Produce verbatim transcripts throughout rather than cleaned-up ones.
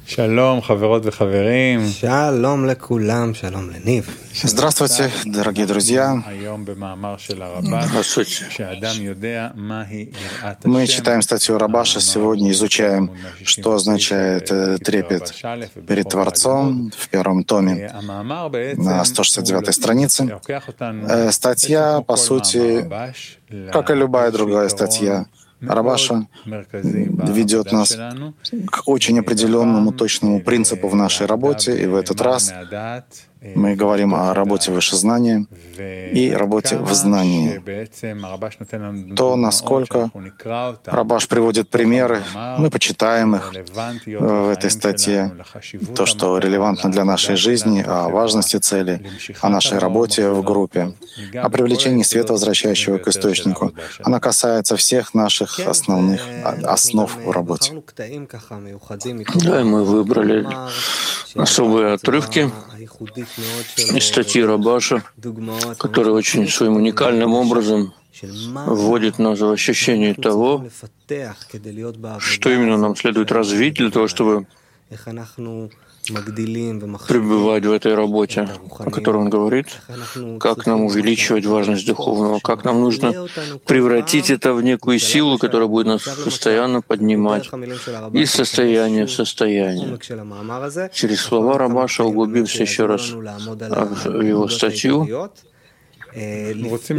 Шалом, חברות וחברים. Шалом лекулам, шалом ленив. Здравствуйте, дорогие друзья. Здравствуйте. Мы читаем статью Рабаша, сегодня изучаем, что означает трепет перед Творцом в первом томе на сто шестьдесят девятой странице. Статья, по сути, как и любая другая статья Рабаша, ведет нас к очень определенному точному принципу в нашей работе, и в этот раз мы говорим о работе вышезнания и работе в знании. То, насколько Рабаш приводит примеры, мы почитаем их в этой статье, то, что релевантно для нашей жизни, о важности цели, о нашей работе в группе, о привлечении света, возвращающего к источнику. Она касается всех наших основных основ в работе. Да, и мы выбрали особые отрывки из статьи Рабаша, который очень своим уникальным образом вводит нас в ощущение того, что именно нам следует развить для того, чтобы пребывать в этой работе, о которой он говорит, как нам увеличивать важность духовного, как нам нужно превратить это в некую силу, которая будет нас постоянно поднимать из состояния в состояние. Через слова Рабаша углубимся еще раз в его статью. И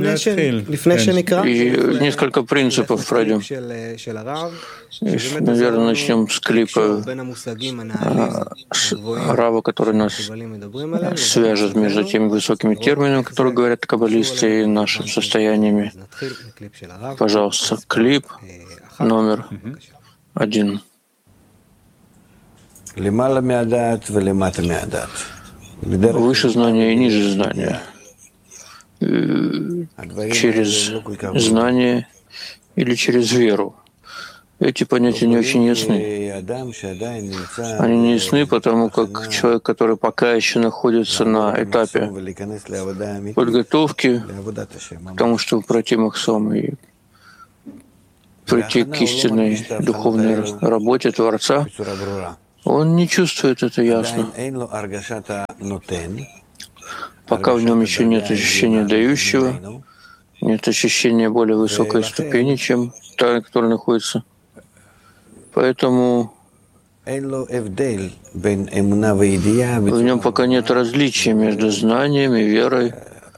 несколько принципов пройдем. И, наверное, начнем с клипа Рава, который нас свяжет между теми высокими терминами, которые говорят каббалисты, и нашими состояниями. Пожалуйста, клип номер один. Выше знания и ниже знания. Через знание или через веру. Эти понятия не очень ясны. Они не ясны, потому как человек, который пока еще находится на этапе подготовки к тому, чтобы пройти Махсом и прийти к истинной духовной работе Творца, он не чувствует это ясно. Пока в нем еще нет ощущения дающего, нет ощущения более высокой ступени, чем та, которая находится. Поэтому в нем пока нет различия между знанием и верой,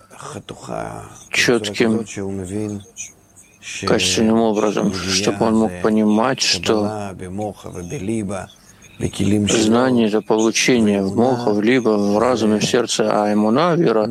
четким, качественным образом, чтобы он мог понимать, что знание — это получение в моха, в либо в разуме, в сердце, а эмуна, вера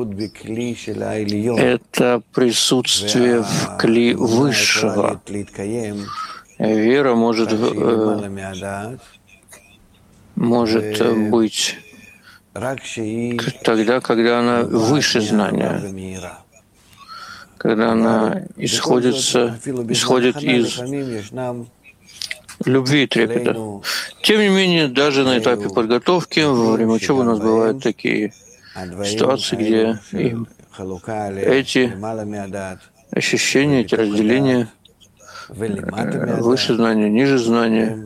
— это присутствие в кли высшего. Вера может, э, может быть тогда, когда она выше знания, когда она исходит, исходит из любви и трепета. Тем не менее, даже на этапе подготовки, во время учебы у нас бывают такие ситуации, где им эти ощущения, эти разделения, выше знания, ниже знания,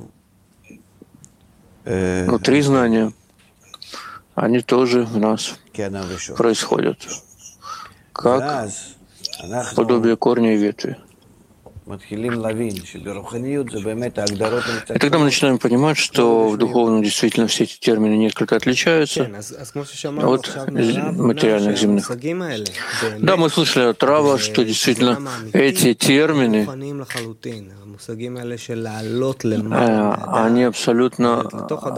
внутри знания, они тоже в нас происходят, как подобие корня и ветви. И тогда мы начинаем понимать, что в духовном действительно все эти термины несколько отличаются от материальных земных. Да, мы слышали от Рава, что действительно эти термины, они абсолютно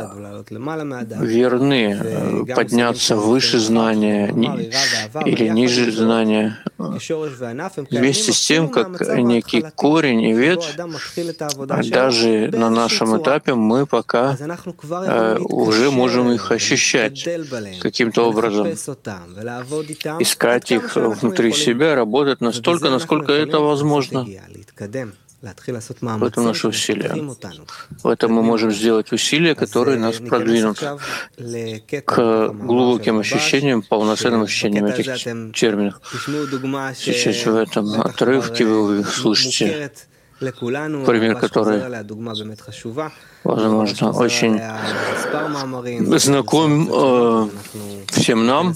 верны. Подняться выше знания или ниже знания, вместе с тем, как некий корень и ветвь, даже на нашем этапе мы пока э, уже можем их ощущать каким-то образом, искать их внутри себя, работать настолько, насколько это возможно. В этом наше усилие. В этом мы можем сделать усилия, которые нас продвинут к глубоким ощущениям, полноценным ощущениям этих терминов. Сейчас в этом отрывке вы слышите пример, который, возможно, очень знаком э, всем нам.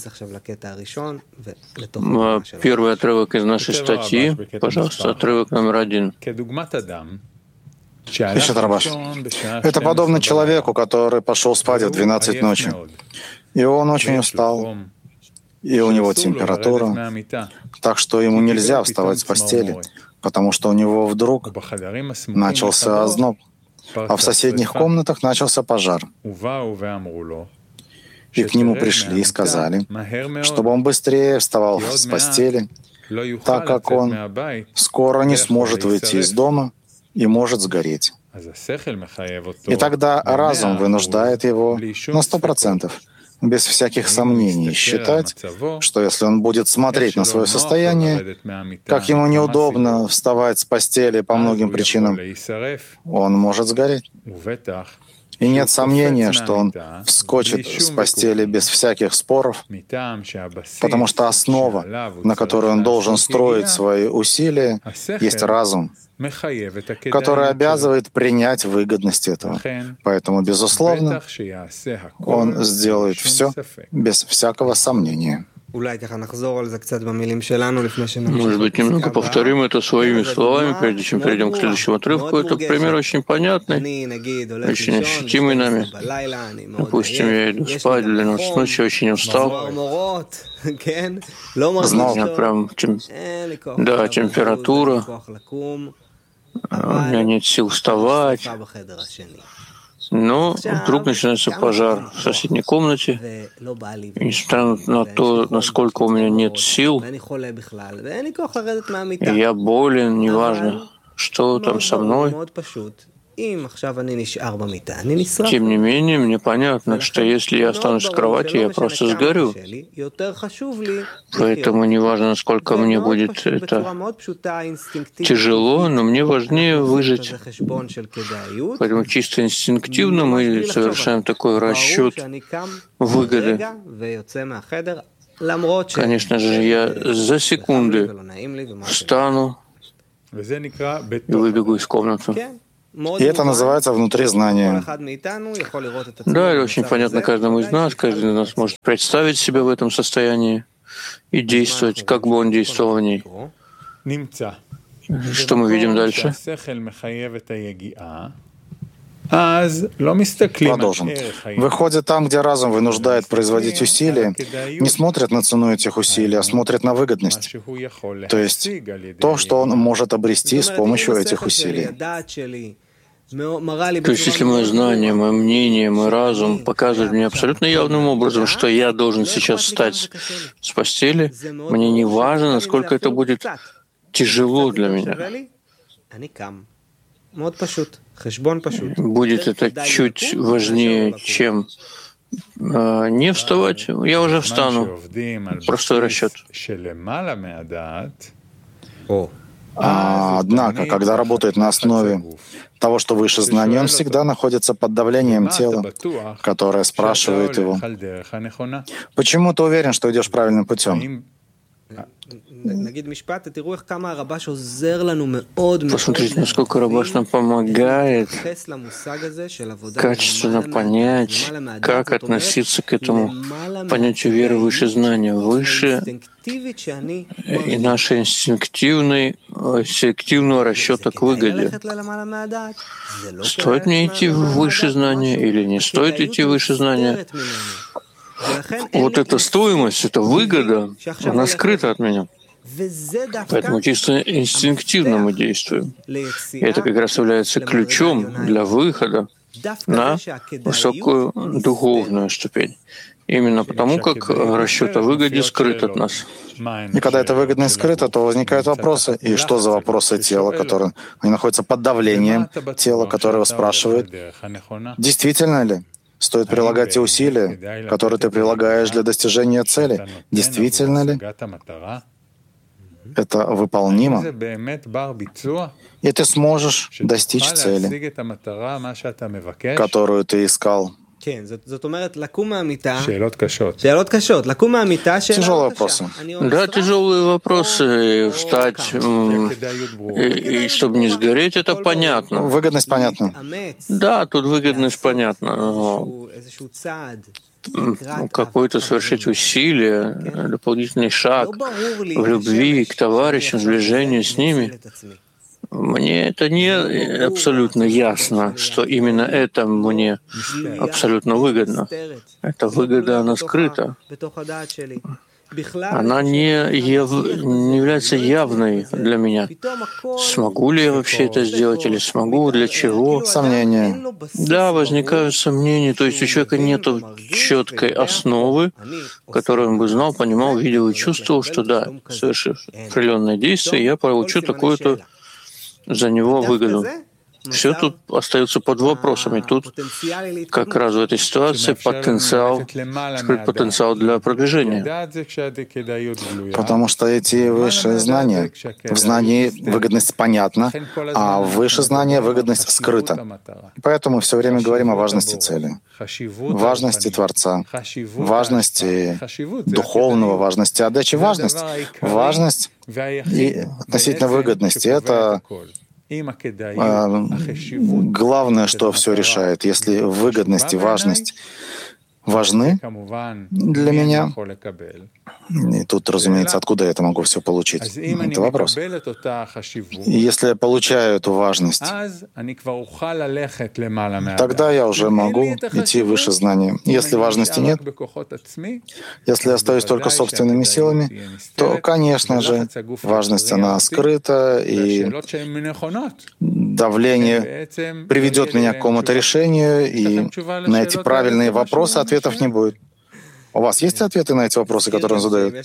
Первый отрывок из нашей статьи, пожалуйста, отрывок номер один. Пишет Рабаш. Это подобно человеку, который пошел спать в двенадцать ночи. И он очень устал. И у него температура. Так что ему нельзя вставать с постели, потому что у него вдруг начался озноб. А в соседних комнатах начался пожар. И к нему пришли и сказали, чтобы он быстрее вставал с постели, так как он скоро не сможет выйти из дома и может сгореть. И тогда разум вынуждает его на сто процентов, без всяких сомнений, считать, что если он будет смотреть на свое состояние, как ему неудобно вставать с постели по многим причинам, он может сгореть. И нет сомнения, что он вскочит с постели без всяких споров, потому что основа, на которой он должен строить свои усилия, есть разум, который обязывает принять выгодность этого. Поэтому, безусловно, он сделает все без всякого сомнения. Может быть, немного повторим это своими словами, прежде чем перейдем к следующему отрывку. Это пример очень понятный, очень ощутимый нами. Допустим, я иду спать, двенадцать ночи, очень устал. У меня прям тем... да, температура. У меня нет сил вставать. Но вдруг начинается пожар в соседней комнате. И несмотря на то, насколько у меня нет сил, я болен, неважно, что там со мной. Тем не менее, мне понятно, что если я останусь в кровати, я просто сгорю. Поэтому неважно, насколько мне будет это тяжело, но мне важнее выжить. Поэтому чисто инстинктивно мы совершаем такой расчет выгоды. Конечно же, я за секунды встану и выбегу из комнаты. И это называется внутри знания. Да, это очень понятно каждому из нас. Каждый из нас может представить себя в этом состоянии и действовать, как бы он действовал в ней. Что мы видим дальше? Продолжим. Выходит, там, где разум вынуждает производить усилия, не смотрят на цену этих усилий, а смотрят на выгодность. То есть то, что он может обрести с помощью этих усилий. То есть, если мое знание, мое мнение, мой разум показывают мне абсолютно явным образом, что я должен сейчас встать с постели, мне не важно, насколько это будет тяжело для меня. Будет это чуть важнее, чем э, не вставать, я уже встану. Простой расчет. А, однако, когда работает на основе того, что выше знания, он всегда находится под давлением тела, которое спрашивает его: «Почему ты уверен, что идешь правильным путем?» Посмотрите, насколько Рабаш нам помогает качественно понять, как относиться к этому понятию веры выше знания, выше и нашей инстинктивной, инстинктивного расчета к выгоде. Стоит мне идти выше знания или не стоит идти выше знания? Вот эта стоимость, эта выгода, она скрыта от меня. Поэтому чисто инстинктивно мы действуем. И это как раз является ключом для выхода на высокую духовную ступень. Именно потому, как расчет о выгоде скрыт от нас. И когда эта выгодность скрыта, то возникают вопросы. И что за вопросы тела, которые они находятся под давлением тела, которое спрашивает, действительно ли стоит прилагать те усилия, которые ты прилагаешь для достижения цели? Действительно ли это выполнимо? И ты сможешь достичь цели, которую ты искал Тяжелые вопросы. Да, тяжелые вопросы. Встать и, и чтобы не сгореть, это понятно. Выгодность понятна. Да, тут выгодность понятна. Но какое-то совершить усилие, дополнительный шаг в любви к товарищам, сближению с ними. Мне это не абсолютно ясно, что именно это мне абсолютно выгодно. Эта выгода, она скрыта. Она не, яв... не является явной для меня. Смогу ли я вообще это сделать или смогу, для чего? Сомнения. Да, возникают сомнения. То есть у человека нет четкой основы, которую он бы знал, понимал, видел и чувствовал, что да, совершив определенное действие, я получу такую-то за него выгоду. Все тут остается под вопросом. И тут как раз в этой ситуации потенциал, скрыт потенциал для продвижения. Потому что эти высшие знания, в знании выгодность понятна, а в высшее знание выгодность скрыта. Поэтому мы все время говорим о важности цели, важности Творца, важности духовного, важности отдачи, важность, важность и относительно выгодности. Это главное, что все решает. Если выгодность и важность важны для меня, и тут, разумеется, откуда я это могу все получить? Это вопрос. И если я получаю эту важность, тогда я уже могу идти выше знания. Если важности нет, если я остаюсь только собственными силами, то, конечно же, важность, она скрыта, и давление приведет меня к какому-то решению, и на эти правильные вопросы ответов не будет. У вас есть ответы на эти вопросы, которые он задает?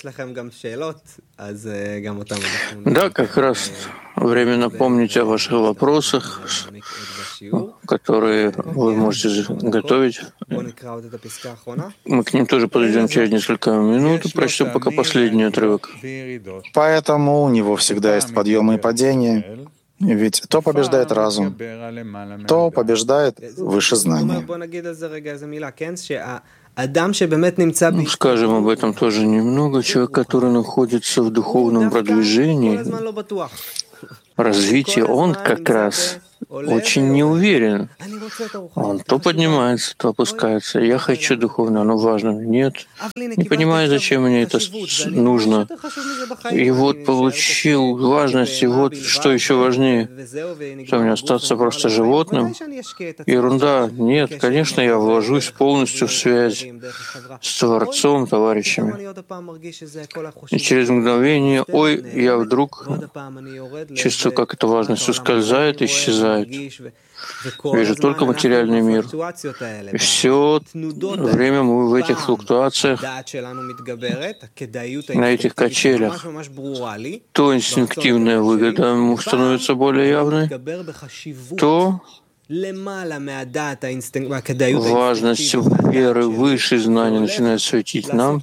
Да, как раз время напомнить о ваших вопросах, которые вы можете готовить. Мы к ним тоже подойдем через несколько минут и прочтем пока последний отрывок. Поэтому у него всегда есть подъемы и падения. Ведь то побеждает разум, то побеждает выше знания. Ну, скажем об этом тоже немного. Человек, который находится в духовном продвижении, развитии, он как раз очень не уверен. Он то поднимается, то опускается. Я хочу духовно, оно важно. Нет. Не понимаю, зачем мне это нужно. И вот получил важность, и вот что еще важнее. Что мне остаться просто животным? Ерунда. Нет, конечно, я вложусь полностью в связь с Творцом, товарищами. И через мгновение, ой, я вдруг чувствую, как эта важность ускользает, исчезает. Вижу только материальный мир. И все время мы в этих флуктуациях, на этих качелях. То инстинктивная выгода становится более явной, то важность веры выше знания начинает светить нам,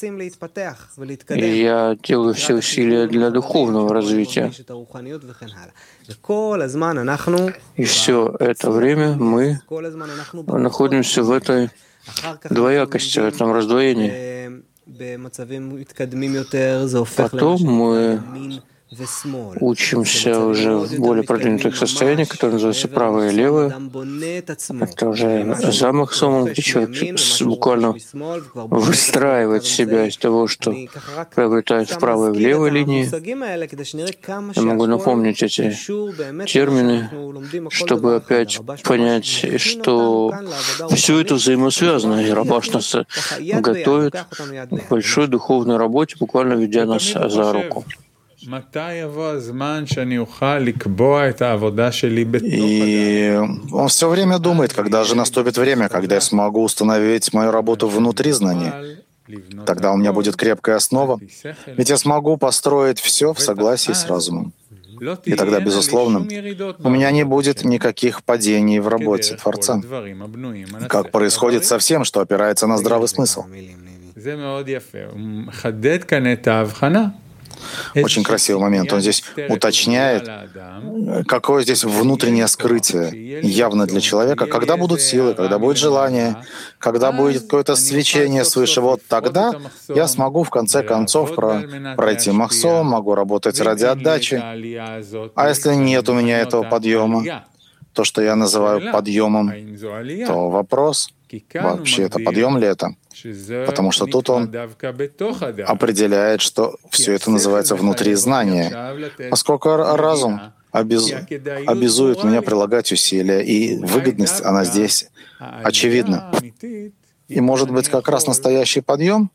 и я делаю все усилия для духовного развития. И все это время мы находимся в этой двоякости, в этом раздвоении. Потом мы учимся уже в более продвинутых состояниях, которые называются правое и левое. Это уже замах самом, где человек буквально выстраивает себя из того, что приобретает в правой и в левой линии. Я могу напомнить эти термины, чтобы опять понять, что все это взаимосвязано. И Рабаш нас готовит к большой духовной работе, буквально ведя нас за руку. И он все время думает, когда же наступит время, когда я смогу установить мою работу внутри знания. Тогда у меня будет крепкая основа, ведь я смогу построить все в согласии с разумом. И тогда, безусловно, у меня не будет никаких падений в работе Творца, как происходит со всем, что опирается на здравый смысл. очень красивый момент. Он здесь уточняет, какое здесь внутреннее скрытие явно для человека, когда будут силы, когда будет желание, когда будет какое-то свечение свыше. Вот тогда я смогу в конце концов про пройти махсом, могу работать ради отдачи. А если нет у меня этого подъема, то, что я называю подъемом, то вопрос, вообще это подъем ли это? Потому что тут он определяет, что все это называется внутри знания. Поскольку разум обез... обязует меня прилагать усилия, и выгодность, она здесь очевидна. И может быть как раз настоящий подъем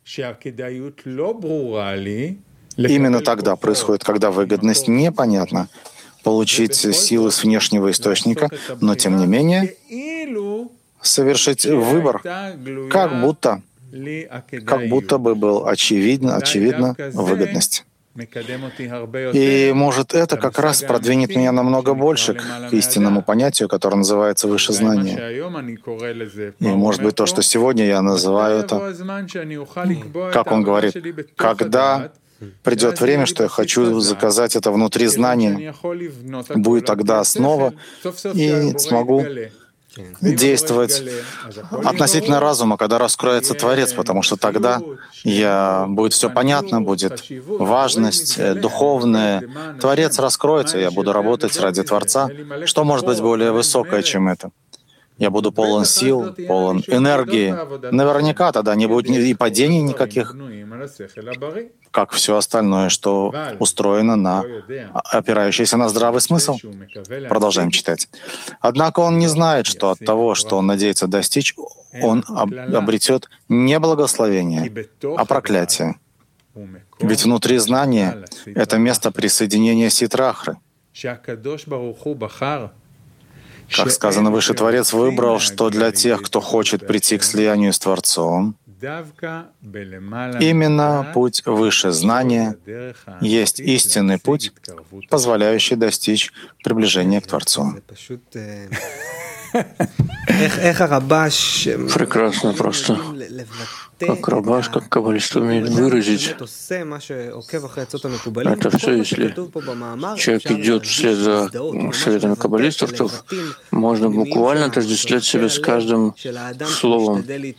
именно тогда происходит, когда выгодность непонятна. Получить силы с внешнего источника, но тем не менее совершить выбор, как будто, как будто бы был очевидно, очевидна выгодность. И может это как раз продвинет меня намного больше к истинному понятию, которое называется выше знания. И может быть то, что сегодня я называю это, как он говорит, когда придет время, что я хочу заказать это внутри знания, будет тогда основа, и смогу действовать относительно разума, когда раскроется Творец, потому что тогда я, будет все понятно, будет важность духовная. Творец раскроется, я буду работать ради Творца. Что может быть более высокое, чем это? Я буду полон сил, полон энергии. Наверняка тогда не будет и падений никаких, как все остальное, что устроено на опирающееся на здравый смысл. Продолжаем читать. Однако он не знает, что от того, что он надеется достичь, он об- обретет не благословение, а проклятие. Ведь внутри знания — это место присоединения Ситрахры. Как сказано выше, Творец выбрал, что для тех, кто хочет прийти к слиянию с Творцом, именно путь выше знания есть истинный путь, позволяющий достичь приближения к Творцу. Прекрасно просто. Как Рабаш, как каббалист умеет выразить это все, если человек идет вслед за советами каббалистов, то можно буквально отождествлять себя с каждым словом.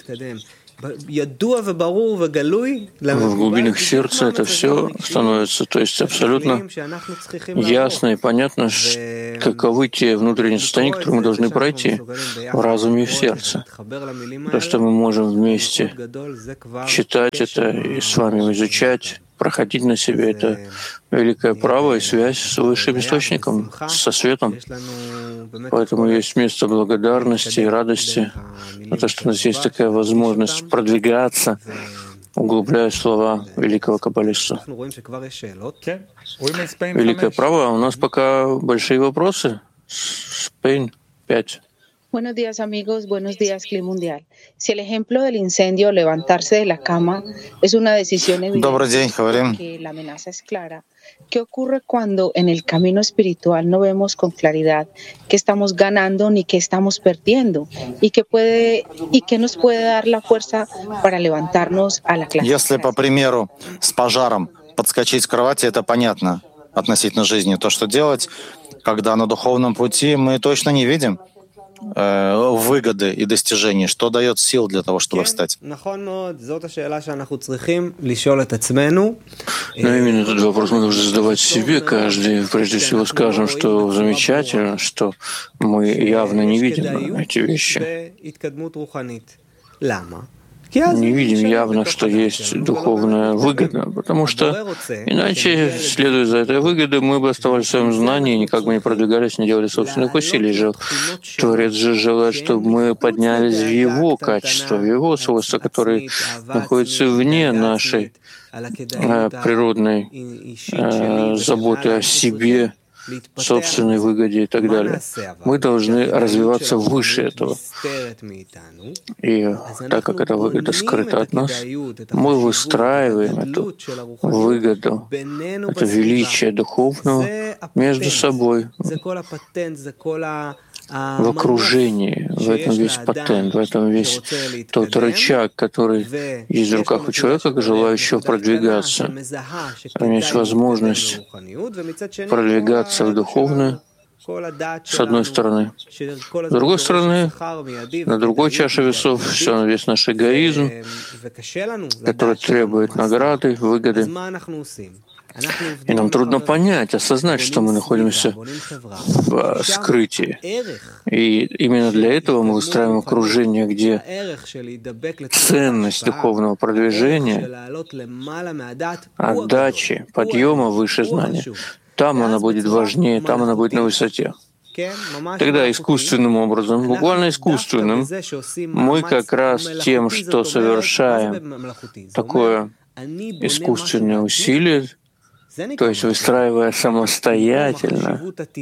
В глубинах сердца это все становится, то есть абсолютно ясно и понятно, каковы те внутренние состояния, которые мы должны пройти в разуме и в сердце. То, что мы можем вместе читать это и с вами изучать, проходить на себе, это великое право и связь с высшим источником, со светом. Поэтому есть место благодарности и радости за то, что у нас есть такая возможность продвигаться, углубляя слова великого каббалиста. Великое право, а у нас пока большие вопросы. Спейн пять. Buenos días, amigos. Buenos días, Cli Mundial. Si el ejemplo del incendio, levantarse de la cama, es una decisión evidente que la amenaza es clara, ¿qué ocurre cuando en el camino espiritual no vemos con claridad qué estamos ganando ni qué estamos perdiendo? ¿Y qué puede y qué nos puede dar la fuerza para levantarnos a la clase? Если, по примеру, с пожаром подскочить с кровати, это понятно относительно жизни. То, что делать, когда на духовном пути мы точно не видим выгоды и достижений, что дает сил для того, чтобы встать. Но именно этот вопрос мы должны задавать себе каждый. Прежде всего скажем, что замечательно, что мы явно не видим эти вещи. Не видим явно, что есть духовная выгода, потому что иначе, следуя за этой выгодой, мы бы оставались в своем знании, никак бы не продвигались, не делали собственных усилий. Же Творец же желает, чтобы мы поднялись в Его качество, в Его свойства, которые находятся вне нашей э, природной э, заботы о себе, собственной выгоде и так далее. Мы должны развиваться выше этого. И так как эта выгода скрыта от нас, мы выстраиваем эту выгоду, это величие духовного между собой. в окружении, в этом весь патент, в этом весь тот рычаг, который есть в руках у человека, желающего продвигаться, иметь возможность продвигаться в духовное, с одной стороны. С другой стороны, на другой чаше весов все весь наш эгоизм, который требует награды, выгоды. И нам трудно понять, осознать, что мы находимся в скрытии. И именно для этого мы выстраиваем окружение, где ценность духовного продвижения, отдачи, подъема выше знания, там она будет важнее, там она будет на высоте. Тогда искусственным образом, буквально искусственным, мы как раз тем, что совершаем такое искусственное усилие, то есть выстраивая самостоятельно,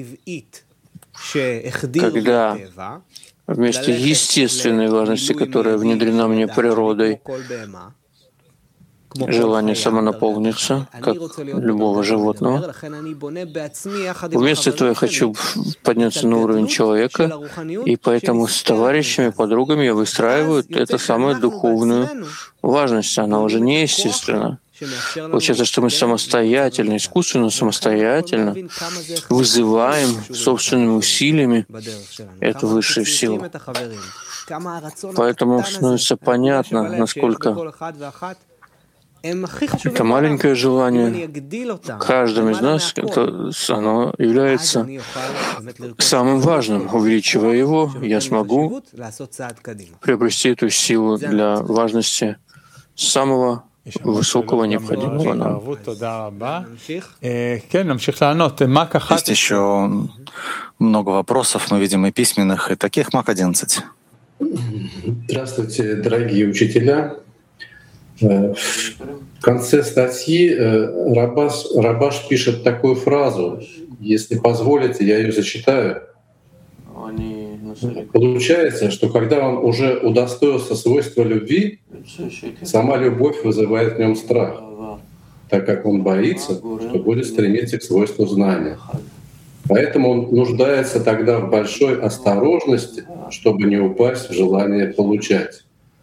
когда вместо естественной важности, которая внедрена мне природой, желание самонаполниться, как любого животного. Вместо этого я хочу подняться на уровень человека, и поэтому с товарищами, подругами я выстраиваю эту самую духовную важность. Она уже не естественна. Получается, что мы самостоятельно, искусственно самостоятельно вызываем собственными усилиями эту высшую силу. Поэтому становится понятно, насколько это маленькое желание в каждом из нас, это, оно является самым важным. Увеличивая его, я смогу приобрести эту силу для важности самого высокого необходимого нам. Есть еще много вопросов, мы видим и письменных, и таких. Мак одиннадцать. Здравствуйте, дорогие учителя. В конце статьи Рабаш, Рабаш пишет такую фразу, если позволите, я ее зачитаю. Получается, что когда он уже удостоился свойства любви, сама любовь вызывает в нем страх, так как он боится, что будет стремиться к свойству знания. Поэтому он нуждается тогда в большой осторожности, чтобы не упасть в желание получать.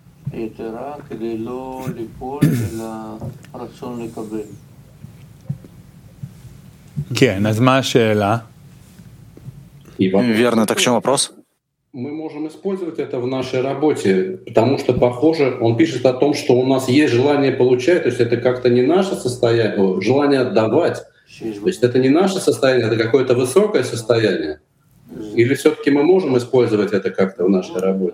Верно, так в чем вопрос? Мы можем использовать это в нашей работе, потому что, похоже, он пишет о том, что у нас есть желание получать, то есть это как-то не наше состояние, желание отдавать. То есть это не наше состояние, это какое-то высокое состояние. Или все-таки мы можем использовать это как-то в нашей работе?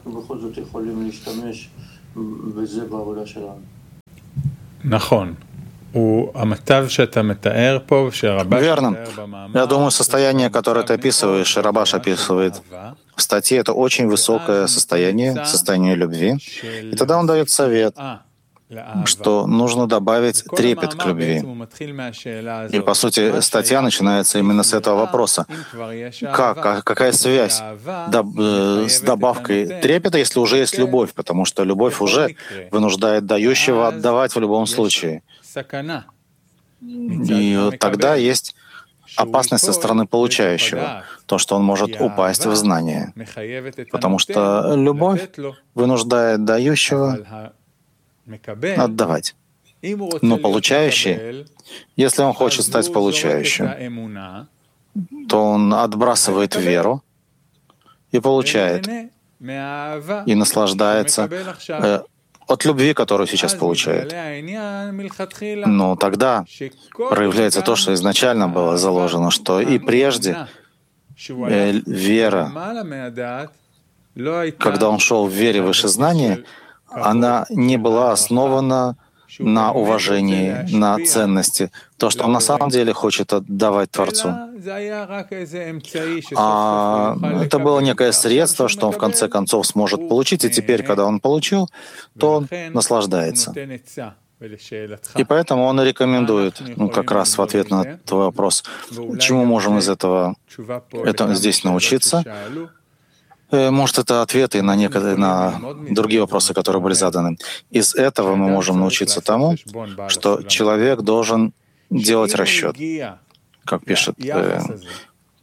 Верно. Я думаю, состояние, которое ты описываешь, Рабаш описывает в статье, это очень высокое состояние, состояние любви. И тогда он дает совет, что нужно добавить трепет к любви. И, по сути, статья начинается именно с этого вопроса. Как, какая связь с добавкой трепета, если уже есть любовь? Потому что любовь уже вынуждает дающего отдавать в любом случае. И тогда есть опасность со стороны получающего, то, что он может упасть в знание. Потому что любовь вынуждает дающего отдавать. Но получающий, если он хочет стать получающим, то он отбрасывает веру и получает, и наслаждается э, от любви, которую сейчас получает. Но тогда проявляется то, что изначально было заложено, что и прежде э, вера, когда он шел в вере выше знания, она не была основана на уважении, на ценности, то, что он на самом деле хочет отдавать Творцу. А это было некое средство, что он в конце концов сможет получить, и теперь, когда он получил, то он наслаждается. И поэтому он и рекомендует, ну, как раз в ответ на твой вопрос, чему можем из этого это, здесь научиться. Может, это ответы на некоторые, на другие вопросы, которые были заданы. Из этого мы можем научиться тому, что человек должен делать расчет, как пишет э,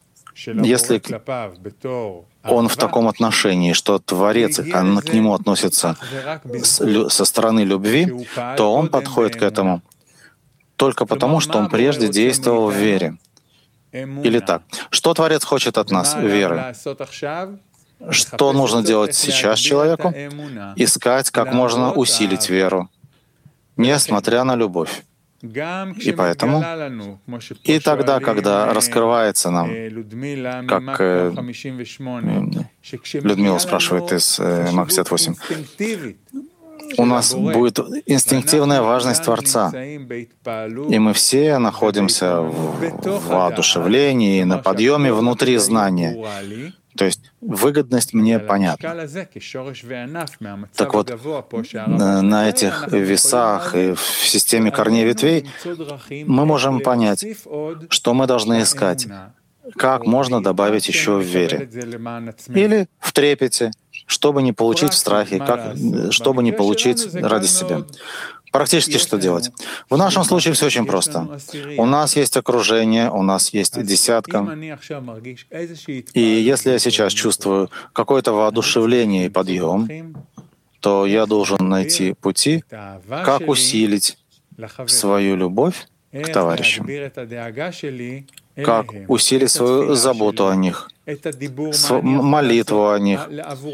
Если он в таком отношении, что Творец к нему относится со стороны любви, то он подходит к этому только потому, что он прежде действовал в вере. Или так. Что Творец хочет от нас? Веры. Что нужно делать сейчас человеку? Искать, как можно усилить веру, несмотря на любовь. И поэтому, и тогда, когда раскрывается нам, как э, Людмила спрашивает из э, Мак пятьдесят восемь, у нас будет инстинктивная важность Творца, и мы все находимся в воодушевлении, на подъеме внутри знания. То есть выгодность мне понятна. Так вот, на этих весах и в системе корней и ветвей мы можем понять, что мы должны искать, как можно добавить еще в вере или в трепете, чтобы не получить в страхе, как, чтобы не получить ради себя. Практически что делать? В нашем случае все очень просто. У нас есть окружение, у нас есть десятка. И если я сейчас чувствую какое-то воодушевление и подъем, то я должен найти пути, как усилить свою любовь к товарищам, как усилить свою заботу о них, молитву о них,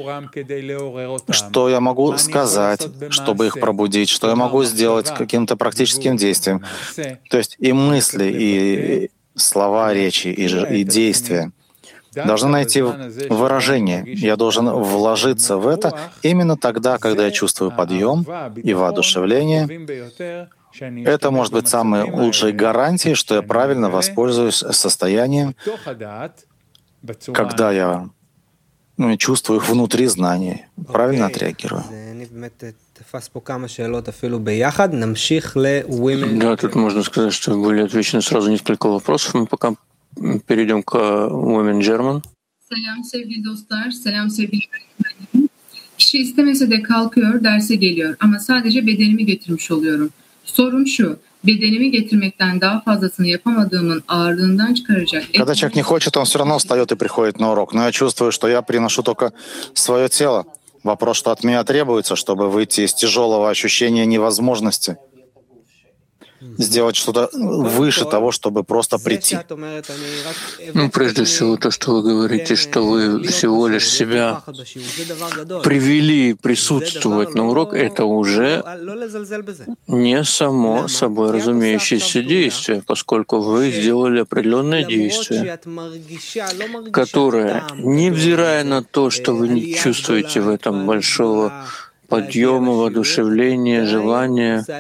что я могу сказать, чтобы их пробудить, что я могу сделать каким-то практическим действием. То есть и мысли, и слова речи, и, и действия должны найти выражение. Я должен вложиться в это именно тогда, когда я чувствую подъем и воодушевление. Это может быть самой лучшей гарантией, что я правильно воспользуюсь состоянием, когда я ну, чувствую их внутри знаний, правильно отреагирую. Да, тут можно сказать, что были отвечены сразу несколько вопросов. Мы пока перейдем к Women German. Selam sevgili dostlar, selam sevgili öğretmenim. Kişi istemese de kalkıyor, derse geliyor ama sadece bedenimi getirmiş oluyorum. Sorum şu, bedenimi getirmekten daha fazlasını yapamadığımın ağırlığından çıkaracak. Когда человек не хочет, он все равно встает и приходит на урок. Но я чувствую, что я приношу только свое тело. Вопрос, что от меня требуется, чтобы выйти из тяжелого ощущения невозможности, сделать что-то выше того, чтобы просто прийти. Ну, прежде всего, то, что вы говорите, что вы всего лишь себя привели присутствовать на урок, это уже не само собой разумеющееся действие, поскольку вы сделали определенное действие, которое, невзирая на то, что вы не чувствуете в этом большого подъема, воодушевления, желания,